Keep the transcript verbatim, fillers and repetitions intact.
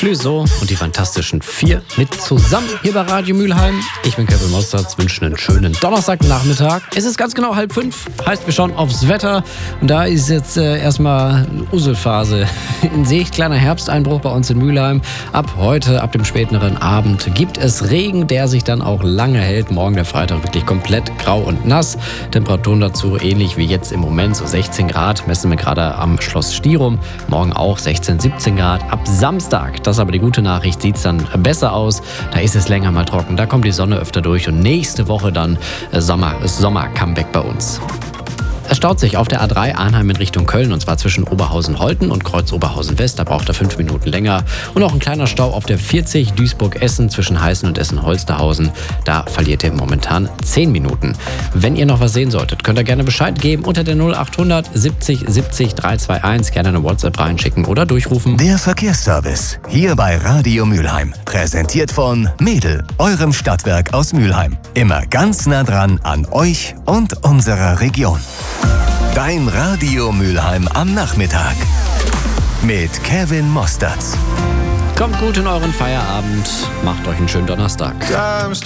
Clouseau und die Fantastischen Vier mit zusammen hier bei Radio Mülheim. Ich bin Kevin Mostert, wünsche einen schönen Donnerstagnachmittag. Es ist ganz genau halb fünf, heißt wir schauen aufs Wetter. Und da ist jetzt äh, erstmal Uselphase in Sicht. Kleiner Herbsteinbruch bei uns in Mülheim. Ab heute, ab dem späteren Abend gibt es Regen, der sich dann auch lange hält. Morgen der Freitag wirklich komplett grau und nass. Temperaturen dazu ähnlich wie jetzt im Moment, so sechzehn Grad. Messen wir gerade am Schloss Stirum. Morgen auch sechzehn, siebzehn Grad. Ab Samstag, das ist aber die gute Nachricht, sieht es dann besser aus. Da ist es länger mal trocken, da kommt die Sonne öfter durch und nächste Woche dann Sommer, Sommer-Comeback bei uns. Es staut sich auf der A drei Arnheim in Richtung Köln, und zwar zwischen Oberhausen-Holten und Kreuz Oberhausen-West. Da braucht er fünf Minuten länger. Und auch ein kleiner Stau auf der vierzig Duisburg-Essen zwischen Heißen und Essen-Holsterhausen. Da verliert ihr momentan zehn Minuten. Wenn ihr noch was sehen solltet, könnt ihr gerne Bescheid geben unter der null achthundert siebzig siebzig dreihundertzweiundundzwanzig. Gerne eine WhatsApp reinschicken oder durchrufen. Der Verkehrsservice hier bei Radio Mülheim. Präsentiert von Mädel, eurem Stadtwerk aus Mülheim. Immer ganz nah dran an euch und unserer Region. Dein Radio Mülheim am Nachmittag mit Kevin Mostert. Kommt gut in euren Feierabend, macht euch einen schönen Donnerstag.